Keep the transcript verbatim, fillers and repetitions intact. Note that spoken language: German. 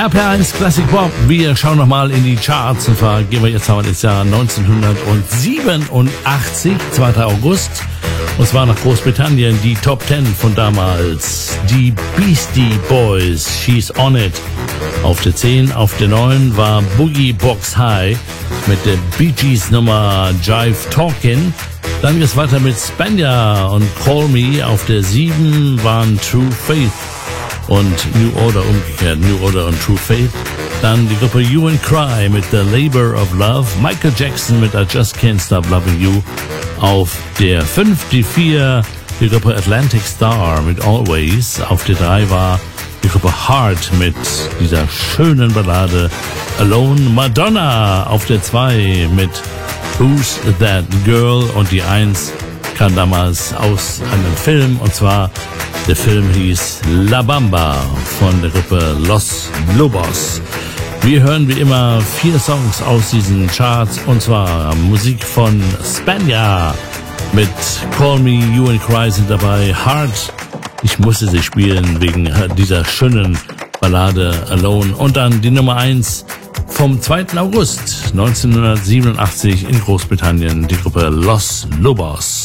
R P R eins Classic Pop. Wir schauen nochmal in die Charts und zwar gehen wir jetzt mal ins Jahr neunzehnhundertsiebenundachtzig, zweiter August. Und zwar nach Großbritannien, die Top Ten von damals. Die Beastie Boys, She's On It. Auf der zehn, auf der neun war Boogie Box High mit der Bee Gees Nummer Jive Talkin'. Dann geht's weiter mit Spanja und Call Me. Auf der sieben waren True Faith und New Order, umgekehrt, New Order und True Faith. Dann die Gruppe You and Cry mit The Labor of Love. Michael Jackson mit I Just Can't Stop Loving You. Auf der fünf, die vier, die Gruppe Atlantic Star mit Always. Auf der drei war die Gruppe Heart mit dieser schönen Ballade Alone. Madonna auf der zwei mit Who's That Girl. Und die eins kam damals aus einem Film, und zwar der Film hieß La Bamba von der Gruppe Los Lobos. Wir hören wie immer vier Songs aus diesen Charts, und zwar Musik von Spanja mit Call Me, You and Cry sind dabei, Heart, ich musste sie spielen wegen dieser schönen Ballade Alone, und dann die Nummer eins vom zweiten August neunzehnhundertsiebenundachtzig in Großbritannien, die Gruppe Los Lobos.